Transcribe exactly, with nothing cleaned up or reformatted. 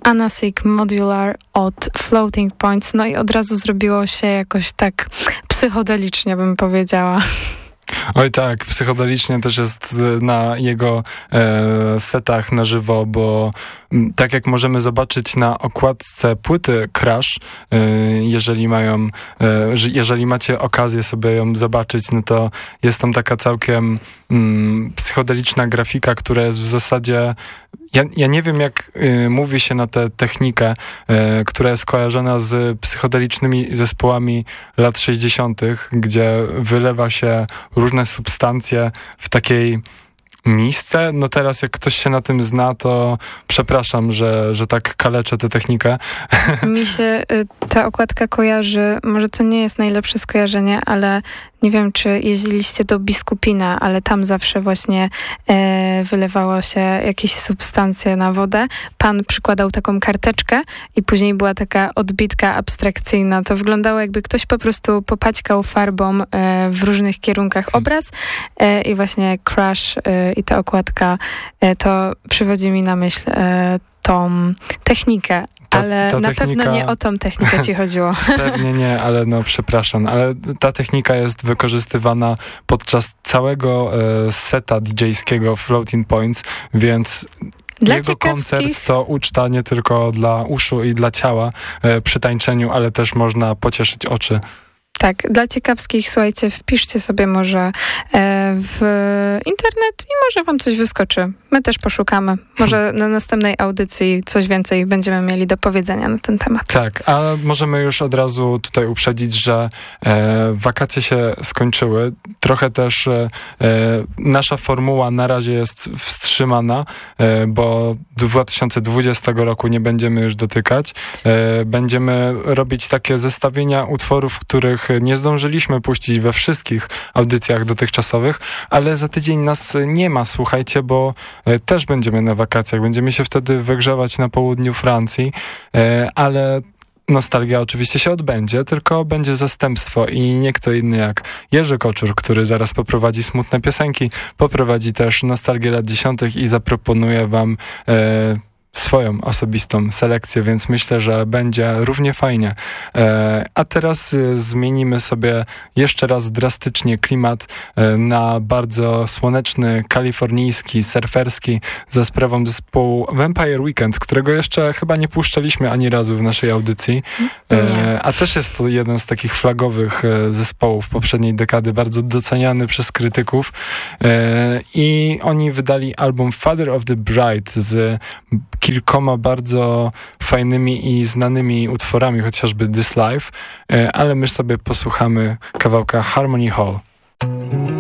Anasik Modular od Floating Points. No i od razu zrobiło się jakoś tak psychodelicznie, bym powiedziała. Oj tak, psychodelicznie też jest na jego e, setach na żywo, bo m, tak jak możemy zobaczyć na okładce płyty Crash, e, jeżeli mają, e, jeżeli macie okazję sobie ją zobaczyć, no to jest tam taka całkiem m, psychodeliczna grafika, która jest w zasadzie Ja, ja nie wiem, jak y, mówi się na tę technikę, y, która jest kojarzona z psychodelicznymi zespołami lat sześćdziesiątych, gdzie wylewa się różne substancje w takiej misce. No teraz jak ktoś się na tym zna, to przepraszam, że, że tak kaleczę tę technikę. Mi się y, ta okładka kojarzy, może to nie jest najlepsze skojarzenie, ale nie wiem, czy jeździliście do Biskupina, ale tam zawsze właśnie e, wylewało się jakieś substancje na wodę. Pan przykładał taką karteczkę i później była taka odbitka abstrakcyjna. To wyglądało, jakby ktoś po prostu popaćkał farbą e, w różnych kierunkach obraz e, i właśnie Crash e, i ta okładka, e, to przywodzi mi na myśl e, tą technikę. Ta, ale ta na technika... pewno nie o tą technikę ci chodziło. Pewnie nie, ale no przepraszam, ale ta technika jest wykorzystywana podczas całego e, seta didżejskiego Floating Points, więc dla jego ciekawskich... koncert to uczta nie tylko dla uszu i dla ciała e, przy tańczeniu, ale też można pocieszyć oczy. Tak, dla ciekawskich, słuchajcie, wpiszcie sobie może e, w internet i może wam coś wyskoczy. My też poszukamy. Może na następnej audycji coś więcej będziemy mieli do powiedzenia na ten temat. Tak, a możemy już od razu tutaj uprzedzić, że e, wakacje się skończyły. Trochę też e, nasza formuła na razie jest wstrzymana, e, bo dwa tysiące dwudziestego roku nie będziemy już dotykać. E, będziemy robić takie zestawienia utworów, których nie zdążyliśmy puścić we wszystkich audycjach dotychczasowych, ale za tydzień nas nie ma, słuchajcie, bo też będziemy na wakacjach. Będziemy się wtedy wygrzewać na południu Francji, ale nostalgia oczywiście się odbędzie, tylko będzie zastępstwo i nie kto inny jak Jerzy Koczur, który zaraz poprowadzi smutne piosenki, poprowadzi też nostalgię lat dziesiątych i zaproponuje wam e, swoją osobistą selekcję, więc myślę, że będzie równie fajnie. E, a teraz e, zmienimy sobie jeszcze raz drastycznie klimat e, na bardzo słoneczny, kalifornijski, surferski za sprawą zespołu Vampire Weekend, którego jeszcze chyba nie puszczaliśmy ani razu w naszej audycji. E, a też jest to jeden z takich flagowych e, zespołów poprzedniej dekady, bardzo doceniany przez krytyków. E, I oni wydali album Father of the Bride z kilkoma bardzo fajnymi i znanymi utworami, chociażby This Life, ale my sobie posłuchamy kawałka Harmony Hall.